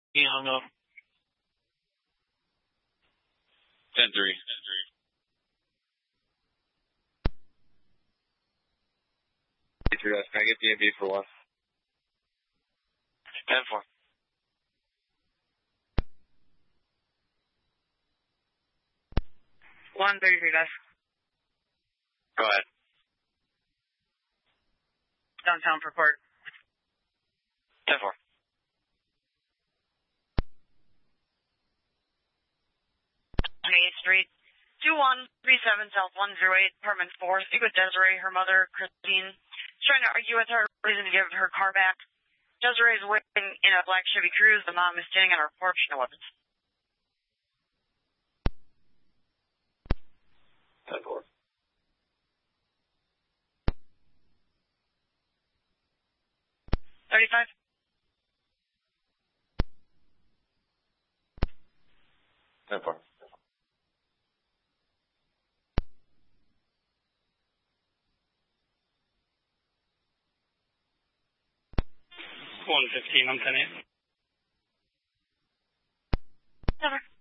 He hung up. 10-3. Can I get DMV for 1? 10-4. One 33, guys. Go ahead. Downtown for court. 10-4. 28th Street, 2137 South 108, apartment 4. Speak with Desiree, her mother, Christine. She's trying to argue with her reason to give her car back. Desiree is waiting in a black Chevy Cruze. The mom is standing on her porch, no weapons. 10-4. 35. 10-4. 115, I'm 10-8. Never.